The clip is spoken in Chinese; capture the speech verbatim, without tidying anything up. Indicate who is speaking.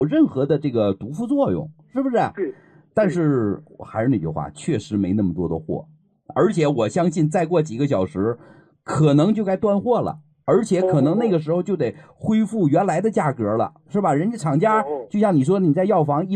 Speaker 1: 任何的这个毒副作用，是不是？
Speaker 2: 对，
Speaker 1: 但
Speaker 2: 对，
Speaker 1: 是还是那句话，确实没那么多的货，而且我相信再过几个小时，可能就该断货了，而且
Speaker 2: 哦
Speaker 1: 可能那个
Speaker 2: 哦
Speaker 1: 时候就得恢复原来的价格了，是吧？人家厂家
Speaker 2: 哦哦。
Speaker 1: 就像你说，你在药房一。